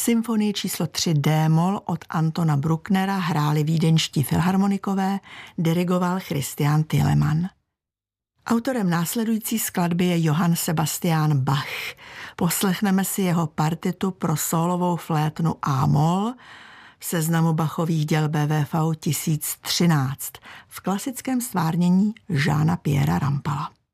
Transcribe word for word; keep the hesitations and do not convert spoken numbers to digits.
Symfonii číslo tři D-moll od Antona Brucknera hráli vídeňští filharmonikové, dirigoval Christian Thielemann. Autorem následující skladby je Johann Sebastian Bach. Poslechneme si jeho partitu pro sólovou flétnu A-moll v seznamu Bachových děl B V V tisíc třináct v klasickém stvárnění Jeana Pierra Rampala.